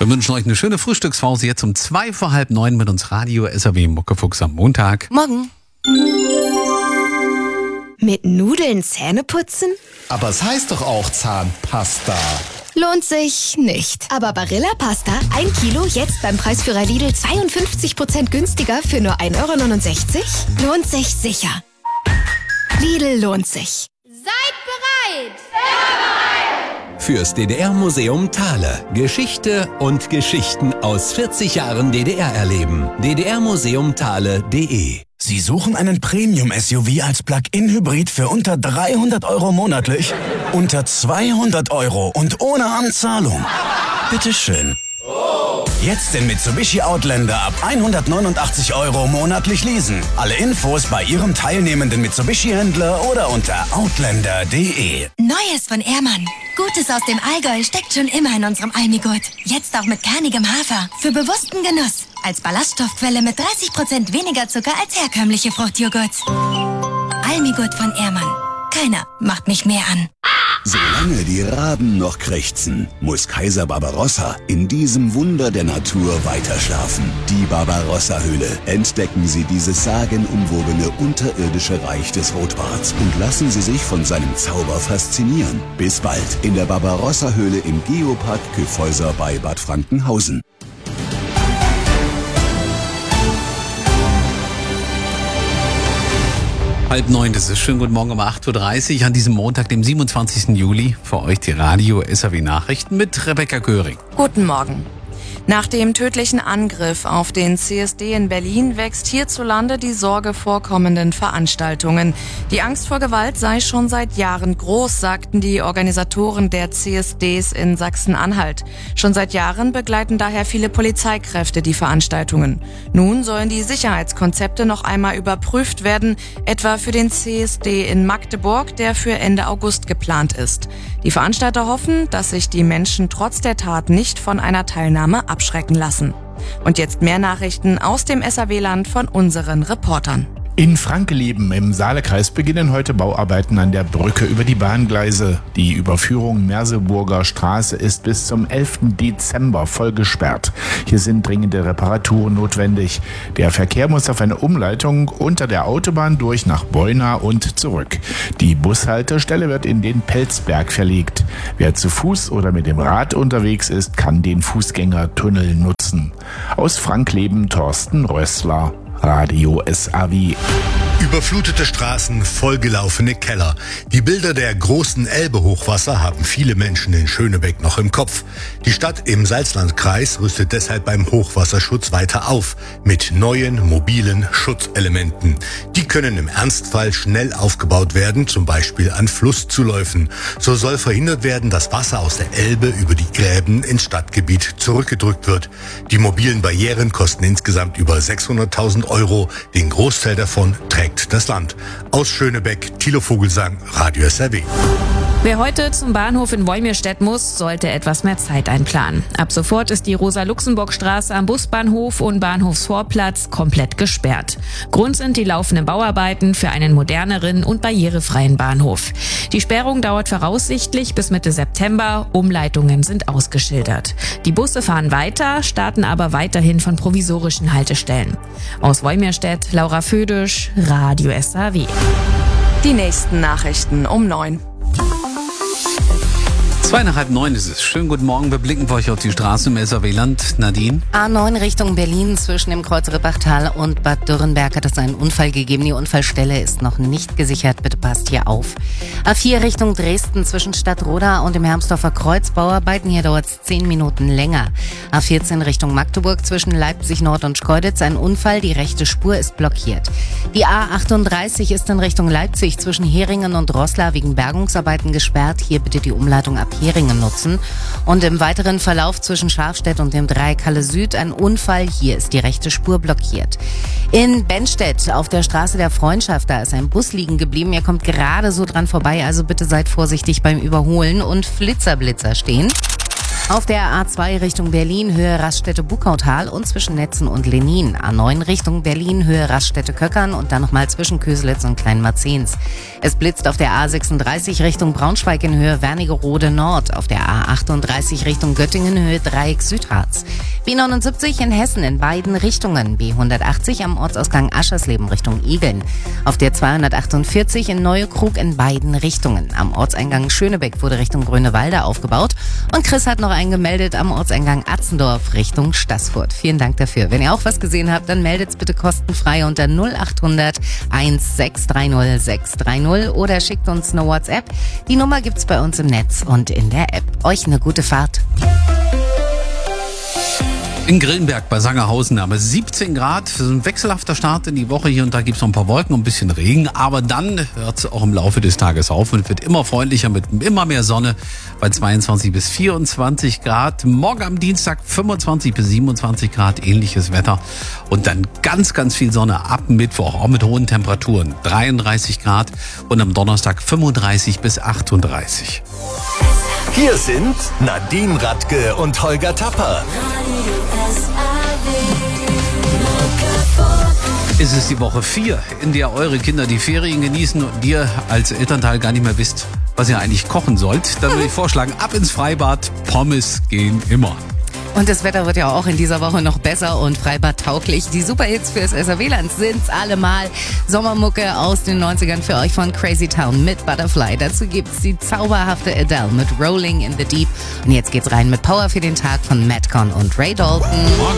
Wir wünschen euch eine schöne Frühstückspause jetzt um 8:45 mit uns Radio SAW Muckefuchs am Montag. Morgen. Mit Nudeln Zähne putzen? Aber es heißt doch auch Zahnpasta. Lohnt sich nicht. Aber Barilla-Pasta, 1 Kilo, jetzt beim Preisführer Lidl 52% günstiger für nur 1,69 €? Lohnt sich sicher. Lidl lohnt sich. Seid bereit! Fürs DDR-Museum Thale. Geschichte und Geschichten aus 40 Jahren DDR erleben. ddrmuseumthale.de. Sie suchen einen Premium-SUV als Plug-in-Hybrid für unter 300 € monatlich? Unter 200 € und ohne Anzahlung? Bitteschön. Jetzt den Mitsubishi Outlander ab 189 € monatlich leasen. Alle Infos bei Ihrem teilnehmenden Mitsubishi-Händler oder unter outlander.de. Neues von Ehrmann. Gutes aus dem Allgäu steckt schon immer in unserem Almigurt. Jetzt auch mit kernigem Hafer. Für bewussten Genuss. Als Ballaststoffquelle mit 30% weniger Zucker als herkömmliche Fruchtjoghurts. Almigurt von Ehrmann. Keiner macht mich mehr an. Solange die Raben noch krächzen, muss Kaiser Barbarossa in diesem Wunder der Natur weiterschlafen. Die Barbarossa-Höhle. Entdecken Sie dieses sagenumwobene unterirdische Reich des Rotbarts und lassen Sie sich von seinem Zauber faszinieren. Bis bald in der Barbarossa-Höhle im Geopark Kyffhäuser bei Bad Frankenhausen. 8:30, das ist schön. Guten Morgen um 8:30 Uhr an diesem Montag, dem 27. Juli. Für euch die Radio SAW Nachrichten mit Rebecca Göring. Guten Morgen. Nach dem tödlichen Angriff auf den CSD in Berlin wächst hierzulande die Sorge vor kommenden Veranstaltungen. Die Angst vor Gewalt sei schon seit Jahren groß, sagten die Organisatoren der CSDs in Sachsen-Anhalt. Schon seit Jahren begleiten daher viele Polizeikräfte die Veranstaltungen. Nun sollen die Sicherheitskonzepte noch einmal überprüft werden, etwa für den CSD in Magdeburg, der für Ende August geplant ist. Die Veranstalter hoffen, dass sich die Menschen trotz der Tat nicht von einer Teilnahme abschrecken lassen. Und jetzt mehr Nachrichten aus dem SAW-Land von unseren Reportern. In Frankeleben im Saalekreis beginnen heute Bauarbeiten an der Brücke über die Bahngleise. Die Überführung Merseburger Straße ist bis zum 11. Dezember voll gesperrt. Hier sind dringende Reparaturen notwendig. Der Verkehr muss auf eine Umleitung unter der Autobahn durch nach Beuna und zurück. Die Bushaltestelle wird in den Pelzberg verlegt. Wer zu Fuß oder mit dem Rad unterwegs ist, kann den Fußgängertunnel nutzen. Aus Frankleben Thorsten Rössler. Radio SAW. Überflutete Straßen, vollgelaufene Keller. Die Bilder der großen Elbe-Hochwasser haben viele Menschen in Schönebeck noch im Kopf. Die Stadt im Salzlandkreis rüstet deshalb beim Hochwasserschutz weiter auf mit neuen mobilen Schutzelementen. Die können im Ernstfall schnell aufgebaut werden, zum Beispiel an Flusszuläufen. So soll verhindert werden, dass Wasser aus der Elbe über die Gräben ins Stadtgebiet zurückgedrückt wird. Die mobilen Barrieren kosten insgesamt über 600.000 €. Den Großteil davon trägt das Land. Aus Schönebeck, Thilo Vogelsang, Radio SAW. Wer heute zum Bahnhof in Wolmirstedt muss, sollte etwas mehr Zeit einplanen. Ab sofort ist die Rosa-Luxemburg-Straße am Busbahnhof und Bahnhofsvorplatz komplett gesperrt. Grund sind die laufenden Bauarbeiten für einen moderneren und barrierefreien Bahnhof. Die Sperrung dauert voraussichtlich bis Mitte September. Umleitungen sind ausgeschildert. Die Busse fahren weiter, starten aber weiterhin von provisorischen Haltestellen. Aus Wolmirstedt, Laura Födisch, Radio SAW. Die nächsten Nachrichten um 9. 8:30 ist es. Schönen guten Morgen. Wir blicken für euch auf die Straßen im SAW-Land. Nadine? A9 Richtung Berlin zwischen dem Kreuz Rippachtal und Bad Dürrenberg hat es einen Unfall gegeben. Die Unfallstelle ist noch nicht gesichert. Bitte passt hier auf. A4 Richtung Dresden zwischen Stadtroda und dem Hermsdorfer Kreuz. Bauarbeiten. Hier dauert es 10 Minuten länger. A14 Richtung Magdeburg zwischen Leipzig Nord und Schkeuditz. Ein Unfall. Die rechte Spur ist blockiert. Die A38 ist in Richtung Leipzig zwischen Heringen und Roßla wegen Bergungsarbeiten gesperrt. Hier bitte die Umleitung ab Heringen nutzen. Und im weiteren Verlauf zwischen Scharfstedt und dem Dreieck Halle Süd ein Unfall. Hier ist die rechte Spur blockiert. In Bennstedt auf der Straße der Freundschaft, da ist ein Bus liegen geblieben. Ihr kommt gerade so dran vorbei, also bitte seid vorsichtig beim Überholen und Flitzer stehen. Auf der A2 Richtung Berlin, Höhe Raststätte-Bukautal und zwischen Netzen und Lenin. A9 Richtung Berlin, Höhe Raststätte-Köckern und dann nochmal zwischen Köselitz und Kleinmarzens. Es blitzt auf der A36 Richtung Braunschweig in Höhe Wernigerode Nord. Auf der A38 Richtung Göttingen, Höhe Dreieck Südharz. B79 in Hessen in beiden Richtungen. B180 am Ortsausgang Aschersleben Richtung Igeln. Auf der 248 in Neuekrug in beiden Richtungen. Am Ortseingang Schönebeck wurde Richtung Grünewalde aufgebaut. Und Chris hat noch eingemeldet am Ortseingang Atzendorf Richtung Staßfurt. Vielen Dank dafür. Wenn ihr auch was gesehen habt, dann meldet's bitte kostenfrei unter 0800 1630 630 oder schickt uns eine WhatsApp. Die Nummer gibt's bei uns im Netz und in der App. Euch eine gute Fahrt. In Grillenberg bei Sangerhausen haben wir 17 Grad. Das ist ein wechselhafter Start in die Woche. Hier und da gibt es noch ein paar Wolken und ein bisschen Regen. Aber dann hört es auch im Laufe des Tages auf und wird immer freundlicher mit immer mehr Sonne bei 22 bis 24 Grad. Morgen am Dienstag 25 bis 27 Grad, ähnliches Wetter. Und dann ganz, ganz viel Sonne ab Mittwoch, auch mit hohen Temperaturen. 33 Grad und am Donnerstag 35 bis 38. Hier sind Nadine Radke und Holger Tapper. Es ist die Woche 4, in der eure Kinder die Ferien genießen und ihr als Elternteil gar nicht mehr wisst, was ihr eigentlich kochen sollt. Dann würde ich vorschlagen, ab ins Freibad, Pommes gehen immer. Und das Wetter wird ja auch in dieser Woche noch besser und freibadtauglich. Die Superhits fürs SRW-Land sind's allemal. Sommermucke aus den 90ern für euch von Crazy Town mit Butterfly. Dazu gibt's die zauberhafte Adele mit Rolling in the Deep. Und jetzt geht's rein mit Power für den Tag von Madcon und Ray Dalton.